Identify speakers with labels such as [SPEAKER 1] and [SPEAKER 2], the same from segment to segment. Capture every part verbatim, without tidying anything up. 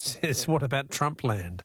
[SPEAKER 1] says, what about Trumpland?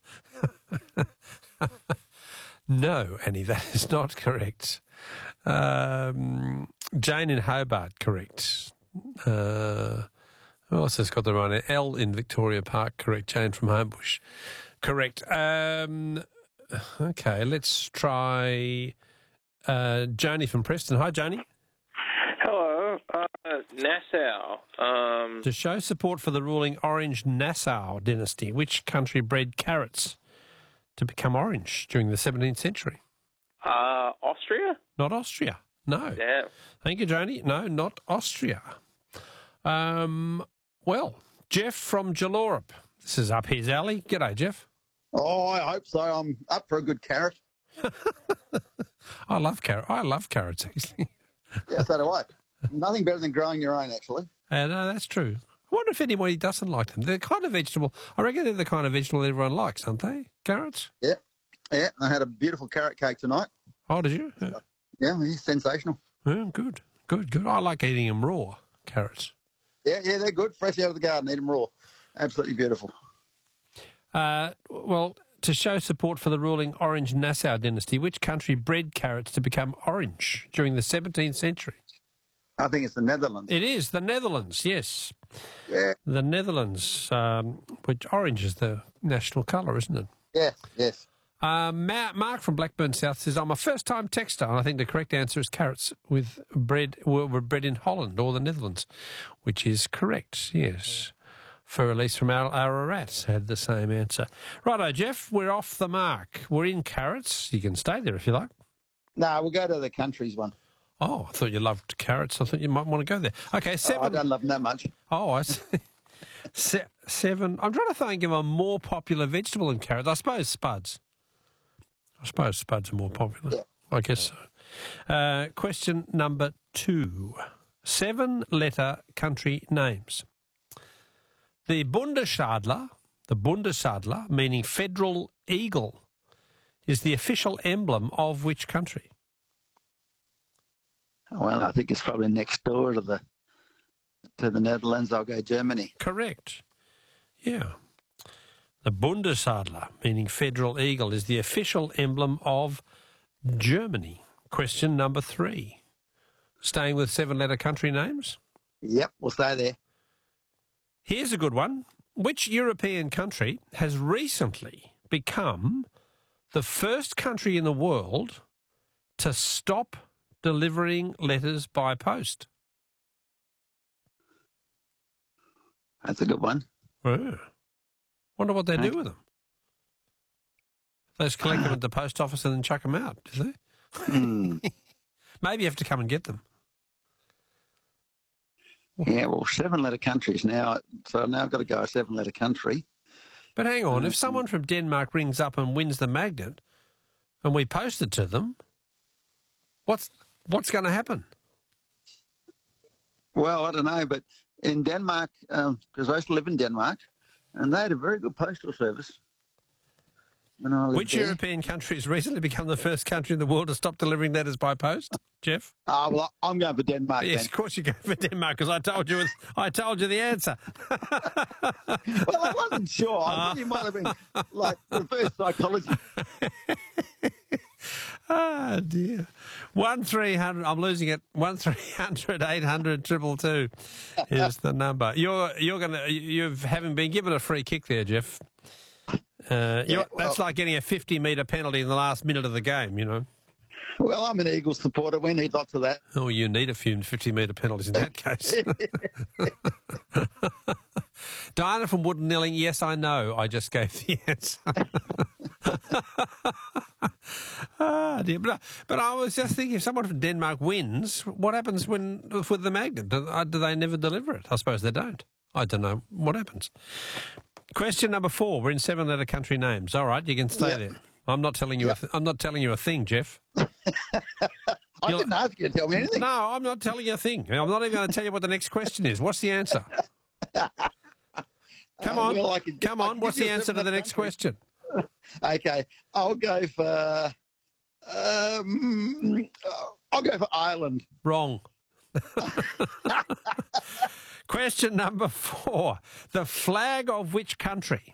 [SPEAKER 1] No, Annie, that is not correct. Um, Jane in Hobart, correct. Uh, who else has got the right? L in Victoria Park, correct. Jane from Homebush, correct. Um, okay, let's try uh, Joni from Preston. Hi, Joni.
[SPEAKER 2] Hello, uh, Nassau. Um,
[SPEAKER 1] To show support for the ruling Orange Nassau dynasty, which country bred carrots to become orange during the seventeenth century?
[SPEAKER 2] uh, Austria?
[SPEAKER 1] Not Austria. No.
[SPEAKER 2] Yeah.
[SPEAKER 1] Thank you, Joni. No, not Austria. Um, well, Jeff from Jalorap. This is up his alley. G'day, Jeff.
[SPEAKER 3] Oh, I hope so. I'm up for a good carrot.
[SPEAKER 1] I love carrot. I love carrots, actually.
[SPEAKER 3] Yeah, so do I. Nothing better than growing your own, actually.
[SPEAKER 1] Uh, no, that's true. I wonder if anybody doesn't like them. They're the kind of vegetable. I reckon they're the kind of vegetable that everyone likes, aren't they? Carrots?
[SPEAKER 3] Yeah. Yeah, I had a beautiful carrot cake tonight.
[SPEAKER 1] Oh, did you? Yeah,
[SPEAKER 3] Yeah, it's sensational.
[SPEAKER 1] yeah good, good, good. I like eating them raw, carrots.
[SPEAKER 3] Yeah, yeah, they're good. Fresh out of the garden, eat them raw. Absolutely beautiful.
[SPEAKER 1] Uh, well, to show support for the ruling Orange Nassau dynasty, which country bred carrots to become orange during the seventeenth century?
[SPEAKER 3] I think it's the Netherlands.
[SPEAKER 1] It is the Netherlands, yes.
[SPEAKER 3] Yeah,
[SPEAKER 1] The Netherlands, um, which orange is the national colour, isn't it?
[SPEAKER 3] yes, yes.
[SPEAKER 1] Uh, Ma- Mark from Blackburn South says, I'm a first-time texter, and I think the correct answer is carrots with bread, were, were bred in Holland or the Netherlands, which is correct, yes. For Elise from Ar- Ararat had the same answer. Righto, Jeff, we're off the mark. We're in carrots. You can stay there if you like.
[SPEAKER 3] No, we'll go to the countries one.
[SPEAKER 1] Oh, I thought you loved carrots. I thought you might want to go there. Okay, seven.
[SPEAKER 3] Oh, I don't love them that much.
[SPEAKER 1] Oh, I see. Se- seven. I'm trying to think of a more popular vegetable than carrots. I suppose spuds. I suppose spuds are more popular.
[SPEAKER 3] Yeah.
[SPEAKER 1] I guess so. Uh, question number two. Seven-letter country names. The Bundesadler, the Bundesadler, meaning federal eagle, is the official emblem of which country?
[SPEAKER 3] Well, I think it's probably next door to the to the Netherlands. I'll go Germany.
[SPEAKER 1] Correct. Yeah. The Bundesadler, meaning federal eagle, is the official emblem of Germany. Question number three. Staying with seven-letter country names?
[SPEAKER 3] Yep, we'll stay there.
[SPEAKER 1] Here's a good one. Which European country has recently become the first country in the world to stop delivering letters by post?
[SPEAKER 3] That's a good one.
[SPEAKER 1] Oh. Wonder what they do with them. They just collect them at the post office and then chuck them out, do they?
[SPEAKER 3] Hmm.
[SPEAKER 1] Maybe you have to come and get them.
[SPEAKER 3] Yeah, well, seven-letter countries now. So now I've got to go a seven-letter country.
[SPEAKER 1] But hang on, if someone from Denmark rings up and wins the magnet and we post it to them, what's what's going to happen?
[SPEAKER 3] Well, I don't know, but in Denmark, because I used to live in Denmark, and they had a very good postal service. When I lived
[SPEAKER 1] Which
[SPEAKER 3] there.
[SPEAKER 1] European country has recently become the first country in the world to stop delivering letters by post, Jeff?
[SPEAKER 3] Ah, well, I'm going for Denmark
[SPEAKER 1] Yes,
[SPEAKER 3] then.
[SPEAKER 1] of course you go for Denmark because I told you. I told you the answer.
[SPEAKER 3] Well, I wasn't sure. I thought you might have been like reverse psychology.
[SPEAKER 1] Ah, dear. One three hundred. I'm losing it. One three hundred eight hundred triple two is the number. You're you're gonna you haven't been given a free kick there, Jeff. Uh,
[SPEAKER 3] Yeah,
[SPEAKER 1] you're,
[SPEAKER 3] well-
[SPEAKER 1] that's like getting a fifty metre penalty in the last minute of the game. You know.
[SPEAKER 3] Well, I'm an Eagles supporter. We need lots of that.
[SPEAKER 1] Oh, you need a few fifty metre penalties in that case. Diana from Wooden Nilling, yes, I know. I just gave the answer. Ah, dear. But, but I was just thinking, if someone from Denmark wins, what happens when with the magnet? Do, uh, do they never deliver it? I suppose they don't. I don't know what happens. Question number four. We're in seven-letter country names. All right, you can stay
[SPEAKER 3] Yep.
[SPEAKER 1] there. I'm not telling you.
[SPEAKER 3] Yep.
[SPEAKER 1] A th- I'm not telling you a thing, Jeff.
[SPEAKER 3] I
[SPEAKER 1] You'll-
[SPEAKER 3] didn't ask you to tell me anything.
[SPEAKER 1] No, I'm not telling you a thing. I'm not even going to tell you what the next question is. What's the answer? Come
[SPEAKER 3] Uh,
[SPEAKER 1] on.
[SPEAKER 3] well, I can-
[SPEAKER 1] Come
[SPEAKER 3] I
[SPEAKER 1] on.
[SPEAKER 3] can
[SPEAKER 1] What's
[SPEAKER 3] give
[SPEAKER 1] the
[SPEAKER 3] you a
[SPEAKER 1] answer to the
[SPEAKER 3] seven-letter
[SPEAKER 1] next
[SPEAKER 3] country.
[SPEAKER 1] question?
[SPEAKER 3] Okay, I'll go for. Um, I'll go for Ireland.
[SPEAKER 1] Wrong. Question number four. The flag of which country